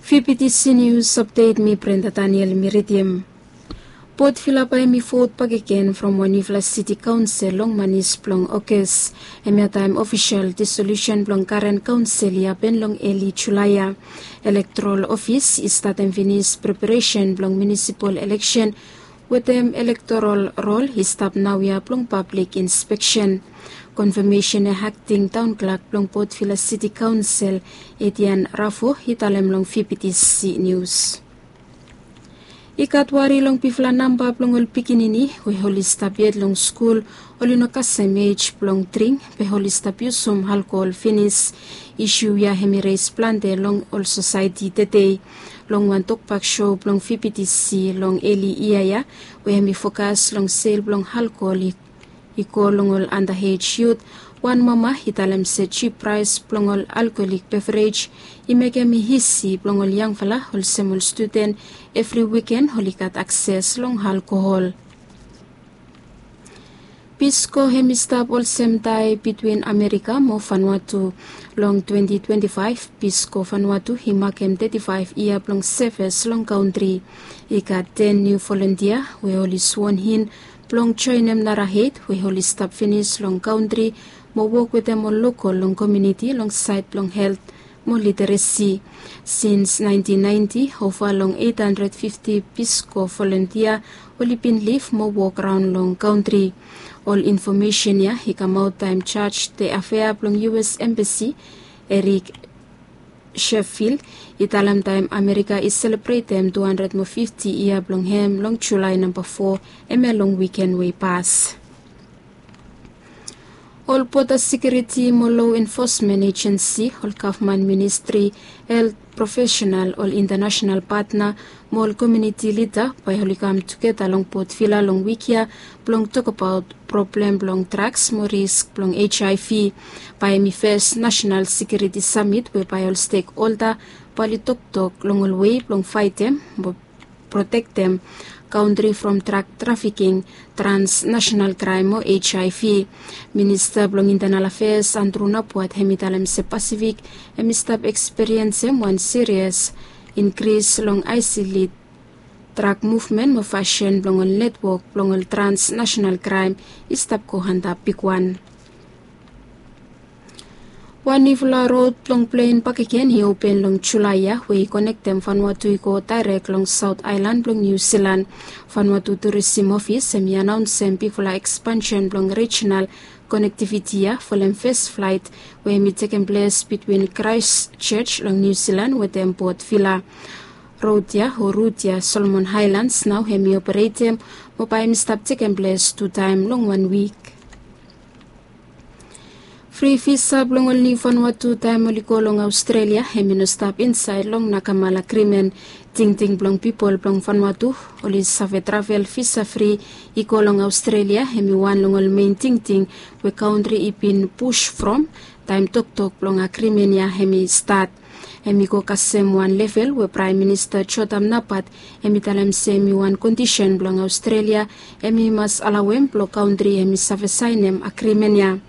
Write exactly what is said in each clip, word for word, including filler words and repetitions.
V P T C News Update mi Brenda Daniel Miridium. Port Philippi mi vote pagaken from Wanivla City Council long manis plong okes. Emia time official dissolution plong current council ya ben long eli chulaya. Electoral office is starting finish preparation plong municipal election with them electoral roll is stop now ya plong public inspection. Confirmation e acting town clerk plong Port Philippi City Council Etienne Rafo hitalem long V P T C News. Ikatwari long pifla namba plongol pikinini we holista bied long school olino kasemage plong tring pe holista piusum alcohol finish issue ya hemirais plante long all society tete long one tokpak show plong V P T C long eli iaya we hemi focus long sale plong alcohol iko longol underage youth one mama hitalem se cheap price plongol alcoholic beverage imeke mi hisi plongol young fala wholesale student every weekend holikat access long alcohol. Pisco hemistab all same tie between America mo Vanuatu long twenty twenty-five Pisco Vanuatu himakem thirty-five year plong service long country ikat ten new volunteer we only sworn in plong joinem narahet we only stop finish long country mo work with them on local long community long site long health mo literacy. Since nineteen ninety over long eight hundred fifty Pisco volunteer only been live mo walk around long country. All information ya he come out time charge the affair plong U S Embassy Eric Sheffield italam time America is celebrate them two hundred fifty year plong hem long July number four eme long weekend way pass. All Port Security mo law enforcement agency, all government ministry, health professional, all international partner, all community leader, by all come together long Port Vila long wikia, long talk about problem long drugs, more risk long H I V, by mi first national security summit, where by all stakeholder, pali talk talk long all way, long fight them, protect them. Country from drug trafficking, transnational crime or H I V. Minister Blong Internal Affairs Andrew Napuat hemitalem se Pacific hemistab experience one serious increase long isolate drug movement mo fashion blongol network blongol transnational crime istab ko handa pikwan. Wanivla Road long plane pakiken he open long Chulaya we connect them Vanuatu ko direct long South Island long New Zealand. Vanuatu Tourism Office semi announce sem pifula expansion long regional connectivity ya for them first flight we me taking place between Christchurch long New Zealand with them Port Vila. Road ya or route ya Solomon Highlands now hemi operate them mobile stop taking place two time long one week. Free visa blong only Vanuatu time oliko long Australia hemino stop inside long nakamala krimen ting ting blong people blong Vanuatu only save travel visa free iko long Australia hemi one long all main ting ting we country ipin push from time tok tok blong a krimen ya hemi start hemi ko kasem one level we Prime Minister Chotam Napat hemi talem semi one condition blong Australia hemi mas alawem blong country hemi save signem a krimen ya.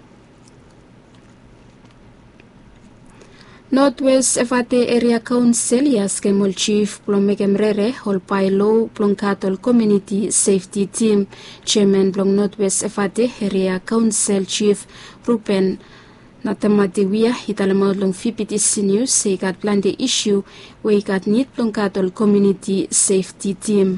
Northwest Efate Area Council yas kemol chief plong mekemrere hol pailo plong katol community safety team chairman plong Northwest Efate Area Council chief Rupen Natamatiwia hitalamaw long V P T C News say kat plan the issue we kat need plong katol community safety team.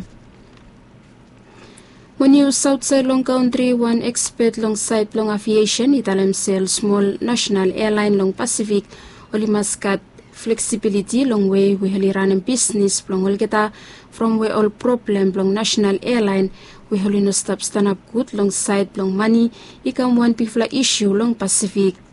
When you Southside long country one expert long side long aviation italam sell small national airline long Pacific Oli maskat flexibility long way we holi run a business plong olgeta from we all problem long national airline we holi no stop stand up good long side long money ikam one pifla issue long Pacific.